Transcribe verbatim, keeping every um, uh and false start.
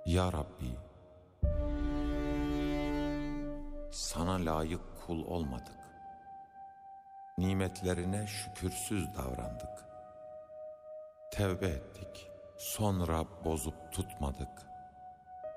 Ya Rabbi, sana layık kul olmadık. Nimetlerine şükürsüz davrandık. Tevbe ettik, sonra bozup tutmadık.